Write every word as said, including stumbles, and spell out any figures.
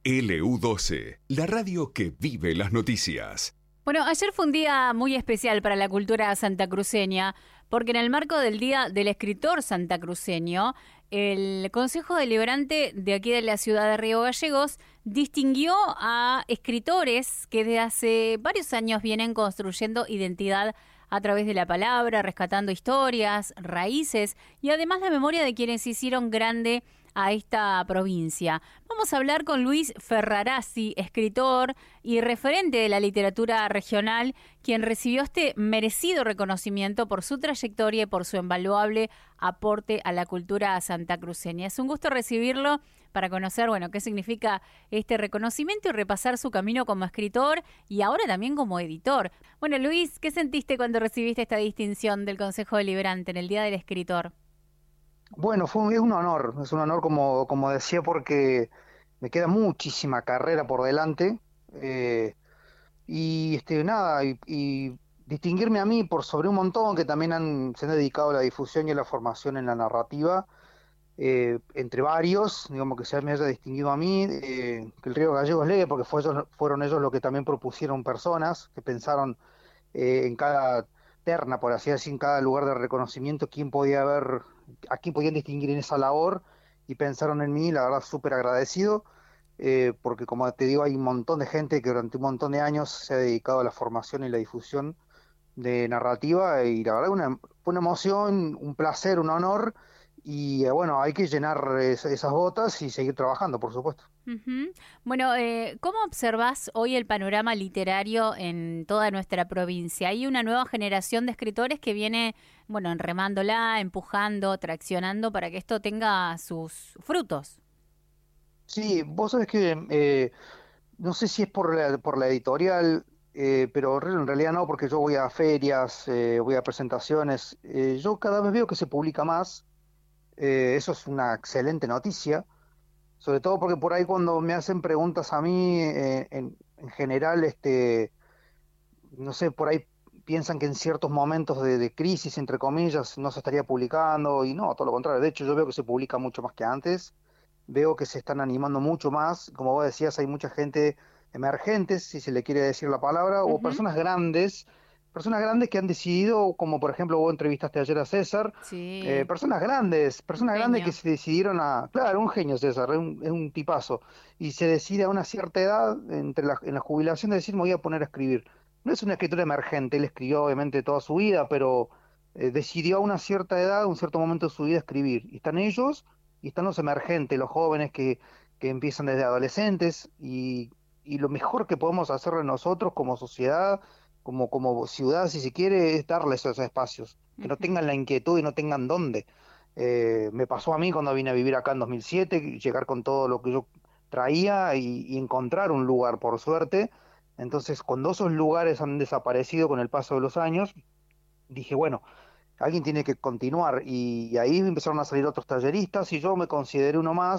L U doce, la radio que vive las noticias. Bueno, ayer fue un día muy especial para la cultura santacruceña, porque en el marco del Día del Escritor Santacruceño, el Consejo Deliberante de aquí de la ciudad de Río Gallegos distinguió a escritores que desde hace varios años vienen construyendo identidad a través de la palabra, rescatando historias, raíces y además la memoria de quienes hicieron grande a esta provincia. Vamos a hablar con Luis Ferrarazzi, escritor y referente de la literatura regional, quien recibió este merecido reconocimiento por su trayectoria y por su invaluable aporte a la cultura santacruceña. Es un gusto recibirlo para conocer, bueno, qué significa este reconocimiento y repasar su camino como escritor y ahora también como editor. Bueno, Luis, ¿qué sentiste cuando recibiste esta distinción del Consejo Deliberante en el Día del Escritor? Bueno, fue un, es un honor, es un honor como, como decía, porque me queda muchísima carrera por delante, eh, y este nada, y, y distinguirme a mí por sobre un montón que también han, se han dedicado a la difusión y a la formación en la narrativa, eh, entre varios, digamos que se me haya distinguido a mí, eh, que el Río Gallegos lee, porque fue ellos- fueron ellos los que también propusieron personas, que pensaron eh, en cada terna, por así decir, en cada lugar de reconocimiento, quién podía haber, a quién podían distinguir en esa labor, y pensaron en mí, la verdad, súper agradecido, eh, porque como te digo, hay un montón de gente que durante un montón de años se ha dedicado a la formación y la difusión de narrativa, y la verdad, una, fue una emoción, un placer, un honor, y eh, bueno, hay que llenar es- esas botas y seguir trabajando, por supuesto. Ujú. Bueno, eh, ¿cómo observás hoy el panorama literario en toda nuestra provincia? Hay una nueva generación de escritores que viene, bueno, enremándola, empujando, traccionando para que esto tenga sus frutos. Sí, vos sabés que eh, no sé si es por la, por la editorial, eh, pero re- en realidad no, porque yo voy a ferias, eh, voy a presentaciones. Eh, yo cada vez veo que se publica más. Eh, eso es una excelente noticia, sobre todo porque por ahí cuando me hacen preguntas a mí, eh, en, en general, este, no sé, por ahí piensan que en ciertos momentos de, de crisis, entre comillas, no se estaría publicando, y no, todo lo contrario. De hecho, yo veo que se publica mucho más que antes, veo que se están animando mucho más. Como vos decías, hay mucha gente emergentes, si se le quiere decir la palabra, o Ujú. personas grandes, personas grandes que han decidido, como por ejemplo vos entrevistaste ayer a César, eh, Sí, personas grandes, un personas grandes que genio. se decidieron a, claro, un genio César, es un, es un tipazo, y se decide a una cierta edad, entre la, en la jubilación, de decir, me voy a poner a escribir. No es un escritor emergente, él escribió obviamente toda su vida, pero eh, decidió a una cierta edad, un cierto momento de su vida escribir. Y están ellos y están los emergentes, los jóvenes que, que empiezan desde adolescentes, y, y lo mejor que podemos hacerle nosotros como sociedad, como, como ciudad, si se quiere, es darles esos espacios, que no Ujú. tengan la inquietud y no tengan dónde. Eh, me pasó a mí cuando vine a vivir acá en dos mil siete, llegar con todo lo que yo traía y, y encontrar un lugar, por suerte. Entonces, cuando esos lugares han desaparecido con el paso de los años, dije, bueno, alguien tiene que continuar, y, y ahí empezaron a salir otros talleristas y yo me consideré uno más,